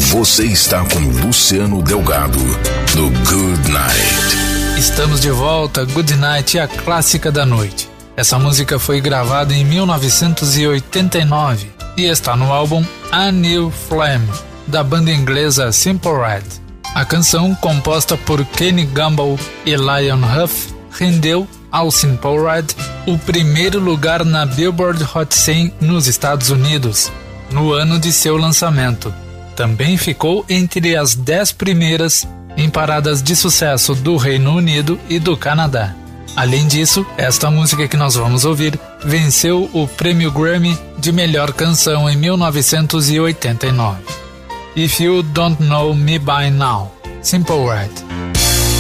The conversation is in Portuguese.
Você está com Luciano Delgado no Good Night. Estamos de volta, Good Night, a clássica da noite. Essa música foi gravada em 1989 e está no álbum A New Flame, da banda inglesa Simple Red. A canção, composta por Kenny Gamble e Lion Huff, rendeu ao Simple Red o primeiro lugar na Billboard Hot 100 nos Estados Unidos, no ano de seu lançamento. Também ficou entre as 10 primeiras em paradas de sucesso do Reino Unido e do Canadá. Além disso, esta música que nós vamos ouvir venceu o prêmio Grammy de melhor canção em 1989. If You Don't Know Me By Now, Simple Red.